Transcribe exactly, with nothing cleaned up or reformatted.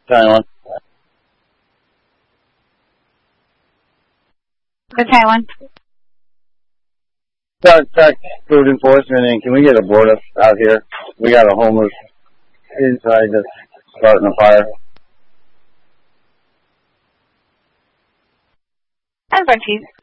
Taiwan. The Taiwan. Start, start food enforcement, and can we get a border out here? We got a homeless inside that's starting a fire. That's our chief.